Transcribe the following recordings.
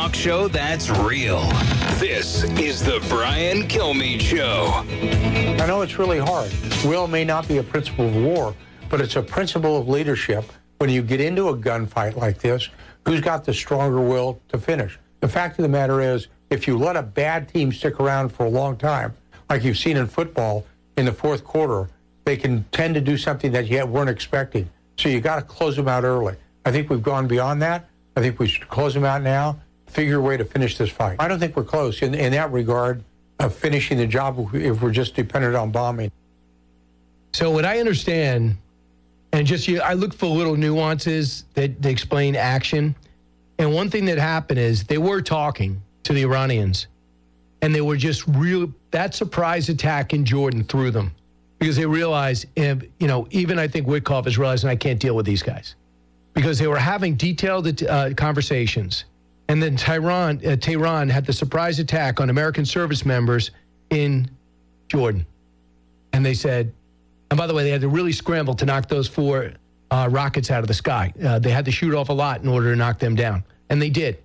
talk show that's real. This is the Brian Kilmeade Show. I know it's really hard. Will may not be a principle of war, but it's a principle of leadership. When you get into a gunfight like this, who's got the stronger will to finish? The fact of the matter is, if you let a bad team stick around for a long time, like you've seen in football in the fourth quarter, they can tend to do something that you weren't expecting. So you got to close them out early. I think we've gone beyond that. I think we should close them out now, figure a way to finish this fight. I don't think we're close in that regard of finishing the job if we're just dependent on bombing. So what I understand, and I look for little nuances that explain action. And one thing that happened is they were talking to the Iranians, and they were just that surprise attack in Jordan threw them because they realized, even I think Witkoff is realizing I can't deal with these guys because they were having detailed conversations. And then Tehran had the surprise attack on American service members in Jordan. And they said, and by the way, they had to really scramble to knock those 4 rockets out of the sky. They had to shoot off a lot in order to knock them down. And they did.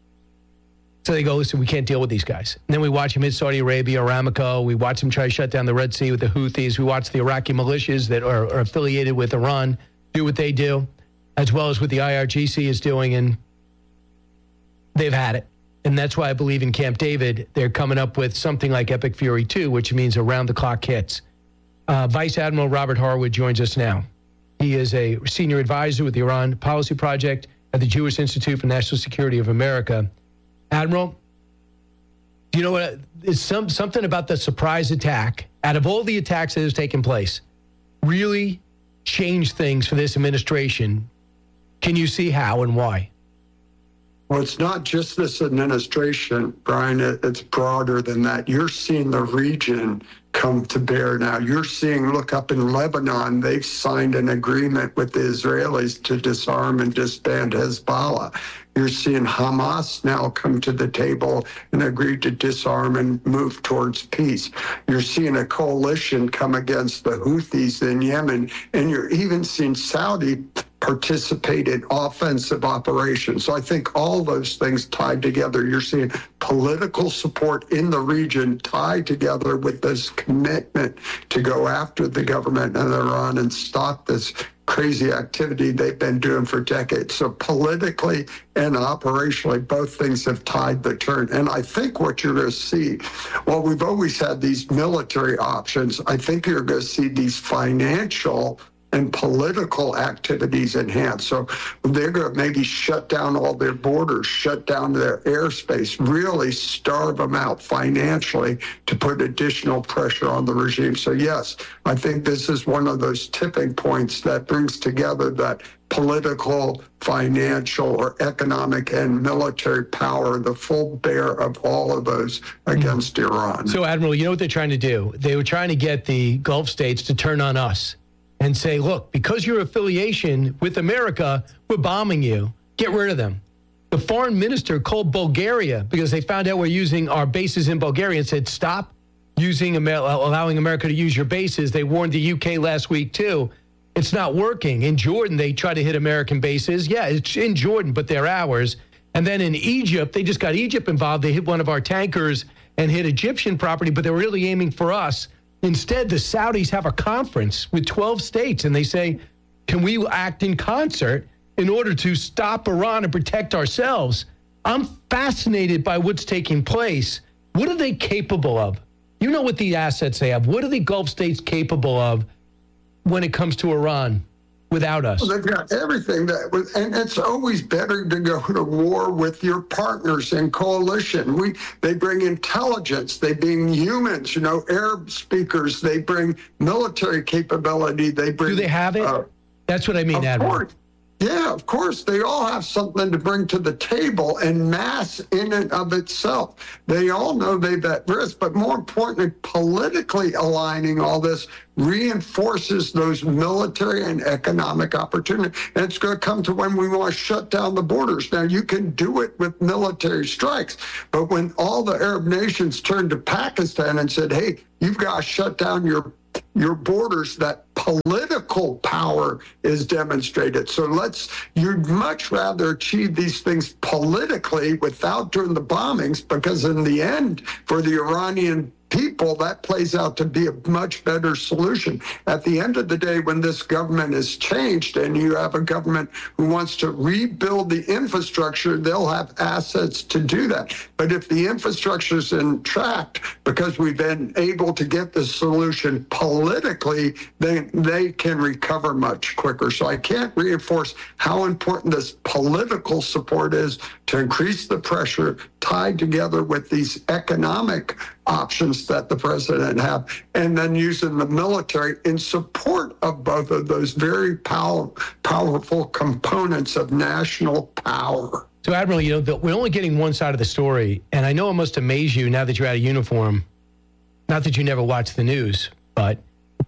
So they go, listen, we can't deal with these guys. And then we watch them hit Saudi Arabia, Aramco. We watch them try to shut down the Red Sea with the Houthis. We watch the Iraqi militias that are affiliated with Iran do what they do, as well as what the IRGC is doing. And they've had it. And that's why I believe in Camp David, they're coming up with something like Epic Fury 2, which means around-the-clock hits. Vice Admiral Robert Harwood joins us now. He is a senior advisor with the Iran Policy Project at the Jewish Institute for National Security of America. Admiral, do you know what? It's something about the surprise attack, out of all the attacks that has taken place, really changed things for this administration. Can you see how and why? Well, it's not just this administration, Brian. It's broader than that. You're seeing the region come to bear now. You're seeing, look up in Lebanon, they've signed an agreement with the Israelis to disarm and disband Hezbollah. You're seeing Hamas now come to the table and agree to disarm and move towards peace. You're seeing a coalition come against the Houthis in Yemen, and you're even seeing Saudi participate in offensive operations. So I think all those things tied together, you're seeing political support in the region tied together with this commitment to go after the government of Iran and stop this crazy activity they've been doing for decades. So politically and operationally, both things have tied the turn. And I think what you're going to see, well, we've always had these military options. I think you're going to see these financial and political activities enhanced. So they're going to maybe shut down all their borders, shut down their airspace, really starve them out financially to put additional pressure on the regime. So yes, I think this is one of those tipping points that brings together that political, financial, or economic and military power, the full bear of all of those against Iran. So, Admiral, you know what they're trying to do? They were trying to get the Gulf states to turn on us and say, look, because your affiliation with America, we're bombing you. Get rid of them. The foreign minister called Bulgaria because they found out we're using our bases in Bulgaria and said, stop allowing America to use your bases. They warned the UK last week, too. It's not working. In Jordan, they try to hit American bases. Yeah, it's in Jordan, but they're ours. And then in Egypt, they just got Egypt involved. They hit one of our tankers and hit Egyptian property, but they're really aiming for us. Instead, the Saudis have a conference with 12 states, and they say, can we act in concert in order to stop Iran and protect ourselves? I'm fascinated by what's taking place. What are they capable of? You know what the assets they have. What are the Gulf states capable of when it comes to Iran without us? Well, they've got everything and it's always better to go to war with your partners in coalition. They bring intelligence, they bring humans, Arab speakers, they bring military capability, they bring. Do they have it? That's what I mean, Admiral. Yeah, of course. They all have something to bring to the table, and mass in and of itself. They all know they're at risk, but more importantly, politically aligning all this reinforces those military and economic opportunities. And it's going to come to when we want to shut down the borders. Now, you can do it with military strikes, but when all the Arab nations turned to Pakistan and said, hey, you've got to shut down your borders, that politically political power is demonstrated. So you'd much rather achieve these things politically without doing the bombings, because in the end, for the Iranian people, that plays out to be a much better solution. At the end of the day, when this government is changed and you have a government who wants to rebuild the infrastructure, they'll have assets to do that. But if the infrastructure is intact because we've been able to get the solution politically, then they can recover much quicker. So I can't reinforce how important this political support is to increase the pressure tied together with these economic options that the president have, and then using the military in support of both of those very powerful components of national power. So, Admiral, we're only getting one side of the story, and I know it must amaze you now that you're out of uniform, not that you never watch the news, but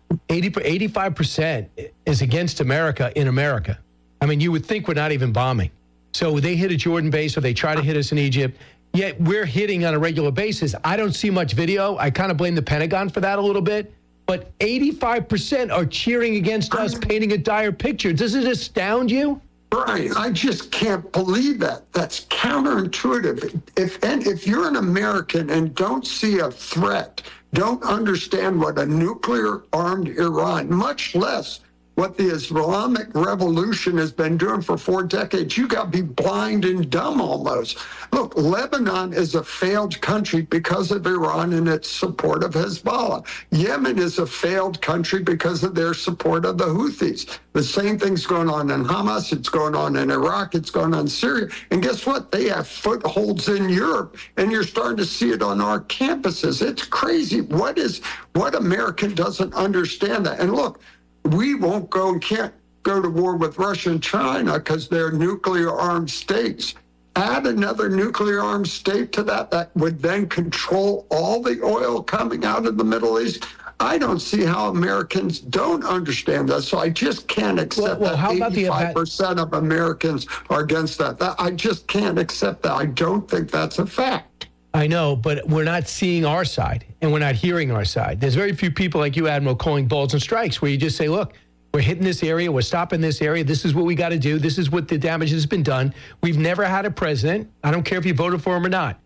85% is against America in America. I mean, you would think we're not even bombing. So they hit a Jordan base, or they try to hit us in Egypt. Yet we're hitting on a regular basis. I don't see much video. I kind of blame the Pentagon for that a little bit. But 85% are cheering against us, painting a dire picture. Does it astound you? Brian, I just can't believe that. That's counterintuitive. If you're an American and don't see a threat, don't understand what a nuclear-armed Iran, much less what the Islamic Revolution has been doing for 4 decades, you got to be blind and dumb almost. Look, Lebanon is a failed country because of Iran and its support of Hezbollah. Yemen is a failed country because of their support of the Houthis. The same thing's going on in Hamas, it's going on in Iraq, it's going on in Syria. And guess what? They have footholds in Europe, and you're starting to see it on our campuses. It's crazy. What American doesn't understand that? And look, we won't go and can't go to war with Russia and China because they're nuclear-armed states. Add another nuclear-armed state to that would then control all the oil coming out of the Middle East. I don't see how Americans don't understand that. So I just can't accept that 85% of Americans are against that. I just can't accept that. I don't think that's a fact. I know, but we're not seeing our side, and we're not hearing our side. There's very few people like you, Admiral, calling balls and strikes, where you just say, look, we're hitting this area, we're stopping this area, this is what we got to do, this is what the damage has been done. We've never had a president, I don't care if you voted for him or not,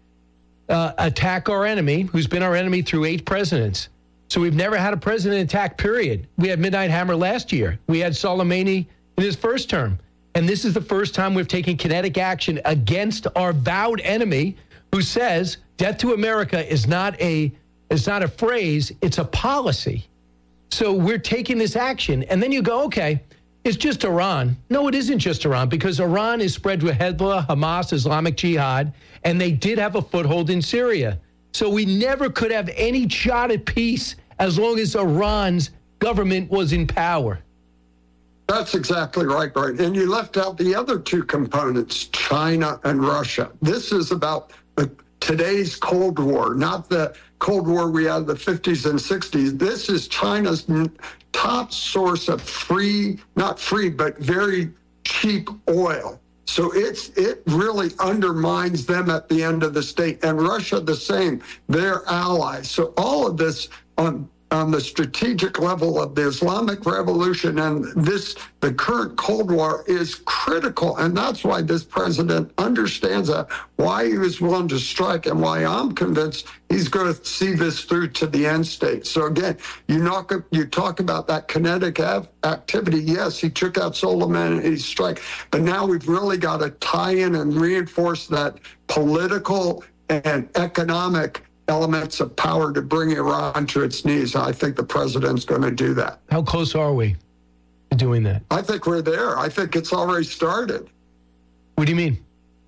attack our enemy, who's been our enemy through 8 presidents. So we've never had a president attack, period. We had Midnight Hammer last year. We had Soleimani in his first term. And this is the first time we've taken kinetic action against our vowed enemy, who says death to America is not a phrase, it's a policy. So we're taking this action. And then you go, okay, it's just Iran. No, it isn't just Iran, because Iran is spread with Hezbollah, Hamas, Islamic Jihad, and they did have a foothold in Syria. So we never could have any shot at peace as long as Iran's government was in power. That's exactly right, Brian. And you left out the other 2 components, China and Russia. This is about today's Cold War, not the Cold War we had in the 50s and 60s. This is China's top source of not free, but very cheap oil. So it really undermines them at the end of the state. And Russia, the same, they're allies. So all of this on the strategic level of the Islamic Revolution and the current Cold War is critical. And that's why this president understands that, why he was willing to strike, and why I'm convinced he's going to see this through to the end state. So again, you talk about that kinetic activity. Yes, he took out Soleimani's strike, but now we've really got to tie in and reinforce that political and economic elements of power to bring Iran to its knees. I think the president's going to do that. How close are we to doing that? I think we're there. I think it's already started. What do you mean?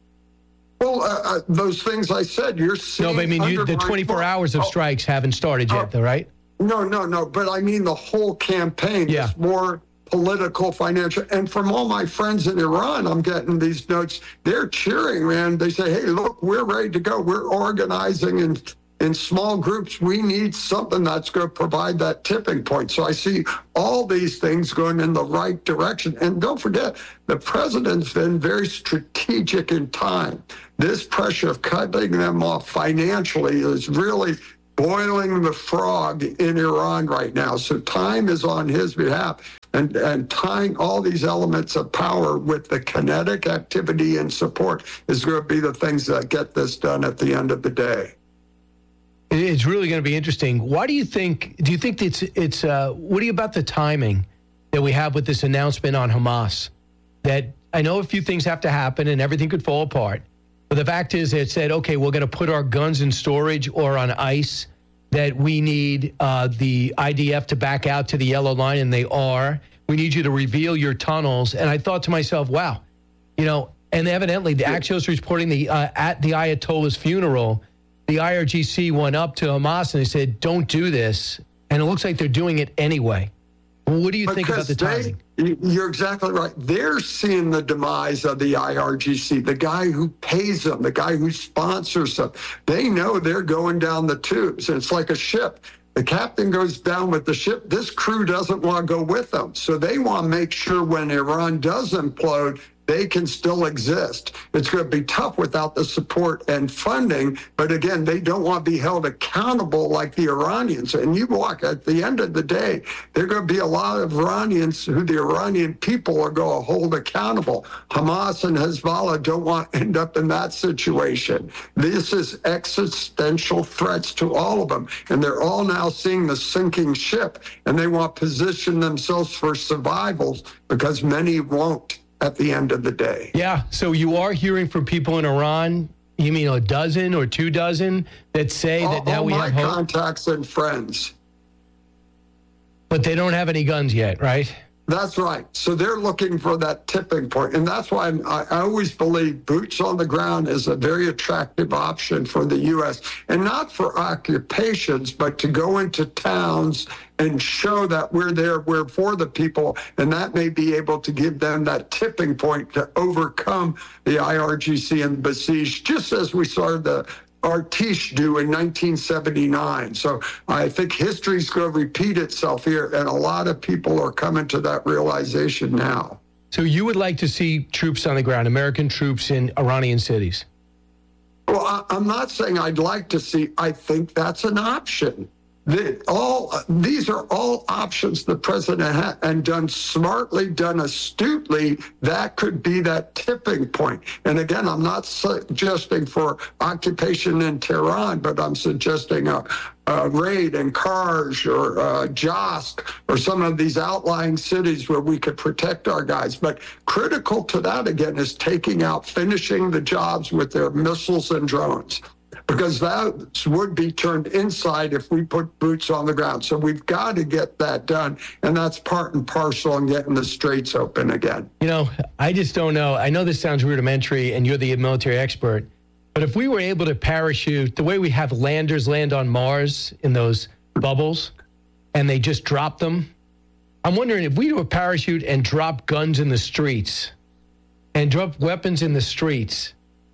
Well, those things I said, you're seeing... No, but I mean, the 24 hours of strikes haven't started yet, though, right? No. But I mean the whole campaign is more political, financial. And from all my friends in Iran, I'm getting these notes. They're cheering, man. They say, hey, look, we're ready to go. We're organizing in small groups. We need something that's going to provide that tipping point. So I see all these things going in the right direction. And don't forget, the president's been very strategic in time. This pressure of cutting them off financially is really boiling the frog in Iran right now. So time is on his behalf. And tying all these elements of power with the kinetic activity and support is going to be the things that get this done at the end of the day. It's really going to be interesting. Why do you think it's what do you about the timing that we have with this announcement on Hamas? That I know a few things have to happen and everything could fall apart. But the fact is it said, okay, we're going to put our guns in storage or on ice, that we need the IDF to back out to the yellow line, and they are. We need you to reveal your tunnels. And I thought to myself, wow, and evidently the Axios reporting at the Ayatollah's funeral, the IRGC went up to Hamas and they said, don't do this. And it looks like they're doing it anyway. Well, what do you think about the timing? You're exactly right. They're seeing the demise of the IRGC, the guy who pays them, the guy who sponsors them. They know they're going down the tubes. And it's like a ship. The captain goes down with the ship. This crew doesn't want to go with them. So they want to make sure when Iran does implode, they can still exist. It's going to be tough without the support and funding, but again, they don't want to be held accountable like the Iranians. And you walk, at the end of the day, there are going to be a lot of Iranians who the Iranian people are going to hold accountable. Hamas and Hezbollah don't want to end up in that situation. This is existential threats to all of them, and they're all now seeing the sinking ship, and they want to position themselves for survival because many won't at the end of the day. Yeah, so you are hearing from people in Iran, you mean a dozen or 2 dozen, that say that now we have hope? All my contacts and friends. But they don't have any guns yet, right? That's right. So they're looking for that tipping point. And that's why I always believe boots on the ground is a very attractive option for the U.S. And not for occupations, but to go into towns and show that we're there, we're for the people. And that may be able to give them that tipping point to overcome the IRGC and besieged, just as we saw the Artish do in 1979. So I think history's going to repeat itself here, and a lot of people are coming to that realization now. So you would like to see troops on the ground, American troops in Iranian cities? Well, I'm not saying I'd like to see, I think that's an option. These are all options the president had, and done smartly, done astutely. That could be that tipping point. And again, I'm not suggesting for occupation in Tehran, but I'm suggesting a raid in Karj or Josk or some of these outlying cities where we could protect our guys. But critical to that, again, is finishing the jobs with their missiles and drones, because that would be turned inside if we put boots on the ground. So we've got to get that done, and that's part and parcel in getting the straits open again. I just don't know. I know this sounds rudimentary, and you're the military expert, but if we were able to parachute the way we have landers land on Mars in those bubbles, and they just drop them, I'm wondering if we do a parachute and drop guns in the streets and drop weapons in the streets,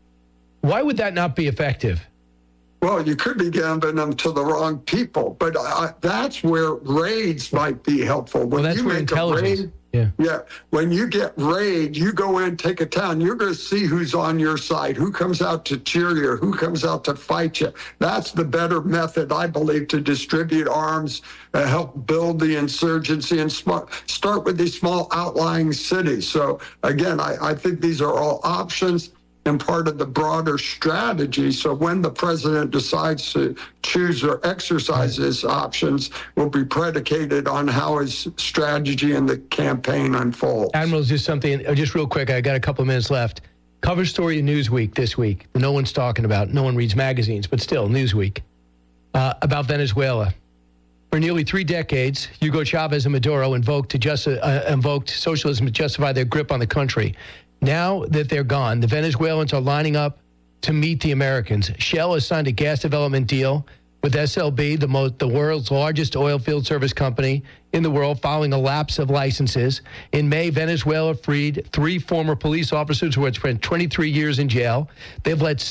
why would that not be effective? Well, you could be giving them to the wrong people, but that's where raids might be helpful. Well, that's where intelligence. Yeah. When you get raid, you go in, take a town, you're going to see who's on your side, who comes out to cheer you, who comes out to fight you. That's the better method, I believe, to distribute arms, help build the insurgency, and start with these small outlying cities. So, again, I think these are all options and part of the broader strategy. So when the president decides to choose or exercise his options will be predicated on how his strategy and the campaign unfolds. Admiral, just real quick, I got a couple of minutes left. Cover story in Newsweek this week, no one's talking about, no one reads magazines, but still, Newsweek, about Venezuela. For nearly 3 decades, Hugo Chavez and Maduro invoked socialism to justify their grip on the country. Now that they're gone, the Venezuelans are lining up to meet the Americans. Shell has signed a gas development deal with SLB, the world's largest oil field service company in the world, following a lapse of licenses. In May, Venezuela freed 3 former police officers who had spent 23 years in jail. They've let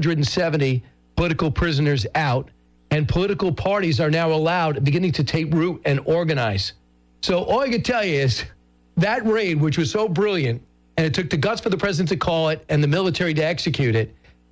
670 political prisoners out, and political parties are now beginning to take root and organize. So all I can tell you is that raid, which was so brilliant, and it took the guts for the president to call it and the military to execute it,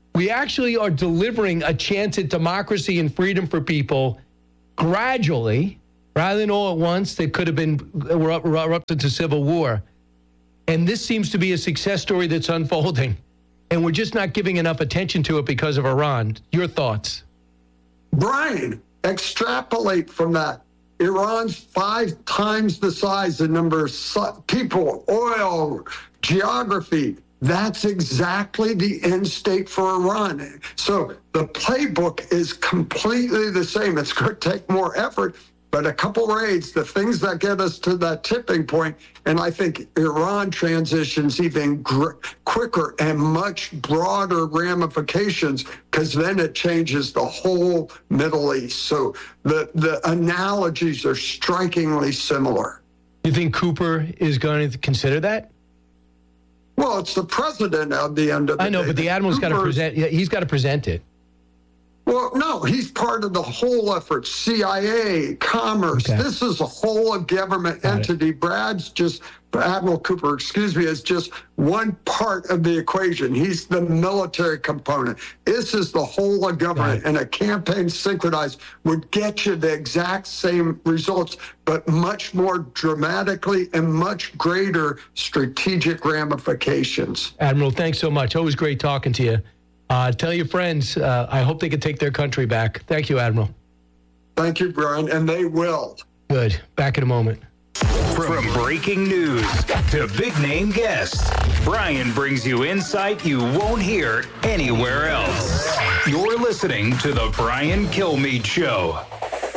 we actually are delivering a chance at democracy and freedom for people gradually, rather than all at once. They could have been erupted to civil war. And this seems to be a success story that's unfolding. And we're just not giving enough attention to it because of Iran. Your thoughts? Brian, extrapolate from that. Iran's 5 times the size, the number of people, oil, geography. That's exactly the end state for Iran. So the playbook is completely the same. It's going to take more effort, but a couple raids, the things that get us to that tipping point, and I think Iran transitions even quicker and much broader ramifications, because then it changes the whole Middle East. So the analogies are strikingly similar. You think Cooper is going to consider that? Well, it's the president at the end of the day. I know, but the admiral's got to present. Yeah, he's got to present it. Well, no, he's part of the whole effort. CIA, commerce. Okay. This is a whole of government entity. Admiral Cooper, is just one part of the equation. He's the military component. This is the whole of government, and a campaign synchronized would get you the exact same results, but much more dramatically and much greater strategic ramifications. Admiral, thanks so much. Always great talking to you. Tell your friends, I hope they can take their country back. Thank you, Admiral. Thank you, Brian, and they will. Good. Back in a moment. From breaking news to big-name guests, Brian brings you insight you won't hear anywhere else. You're listening to The Brian Kilmeade Show.